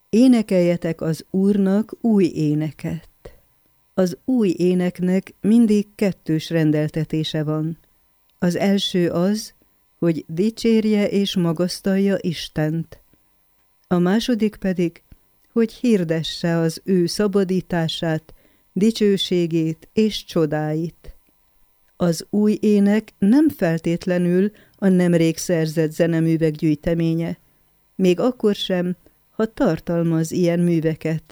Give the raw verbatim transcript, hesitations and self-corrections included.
Énekeljetek az Úrnak új éneket. Az új éneknek mindig kettős rendeltetése van. Az első az, hogy dicsérje és magasztalja Istent. A második pedig, hogy hirdesse az ő szabadítását, dicsőségét és csodáit. Az új ének nem feltétlenül a nemrég szerzett zeneművek gyűjteménye, még akkor sem, ha tartalmaz ilyen műveket.